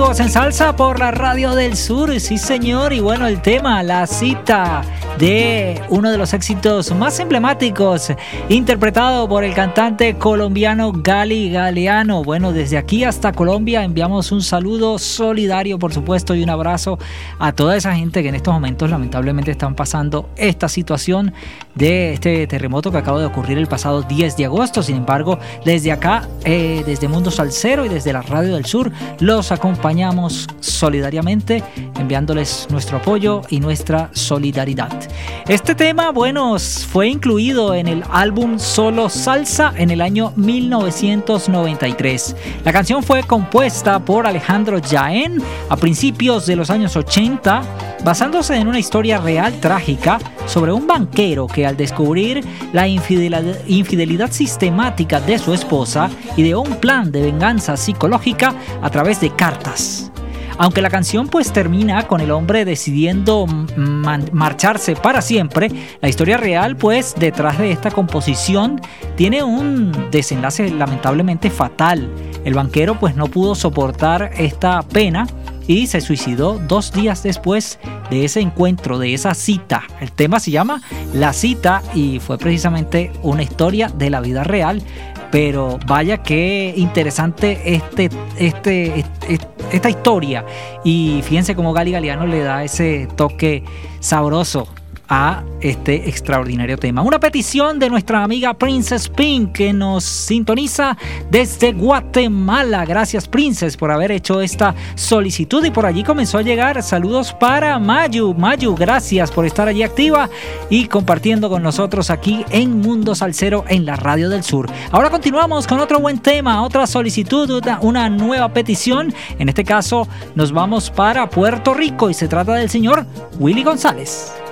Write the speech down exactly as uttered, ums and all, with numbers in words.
Amigos en Salsa por la Radio del Sur, sí señor, y bueno, el tema, la cita de uno de los éxitos más emblemáticos interpretado por el cantante colombiano Gali Galeano. Bueno, desde aquí hasta Colombia enviamos un saludo solidario, por supuesto, y un abrazo a toda esa gente que en estos momentos lamentablemente están pasando esta situación de este terremoto que acaba de ocurrir el pasado diez de agosto. Sin embargo, desde acá, eh, desde Mundo Salsero y desde la Radio del Sur, los acompañamos solidariamente, enviándoles nuestro apoyo y nuestra solidaridad. Este tema, bueno, fue incluido en el álbum Solo Salsa en el año mil novecientos noventa y tres. La canción fue compuesta por Alejandro Jaén a principios de los años ochenta, basándose en una historia real trágica sobre un banquero que, al descubrir la infidelidad, infidelidad sistemática de su esposa, ideó un plan de venganza psicológica a través de cartas. Aunque la canción pues termina con el hombre decidiendo man- marcharse para siempre, la historia real pues detrás de esta composición tiene un desenlace lamentablemente fatal. El banquero pues no pudo soportar esta pena y se suicidó dos días después de ese encuentro, de esa cita. El tema se llama La Cita y fue precisamente una historia de la vida real. Pero vaya qué interesante este, este, este, esta historia. Y fíjense cómo Gali Galeano le da ese toque sabroso a este extraordinario tema. Una petición de nuestra amiga Princess Pink, que nos sintoniza desde Guatemala. Gracias, Princess, por haber hecho esta solicitud. Y por allí comenzó a llegar saludos para Mayu. Mayu, gracias por estar allí activa y compartiendo con nosotros aquí en Mundo Salsero en la Radio del Sur. Ahora continuamos con otro buen tema, otra solicitud, una, una nueva petición. En este caso nos vamos para Puerto Rico y se trata del señor Willy González.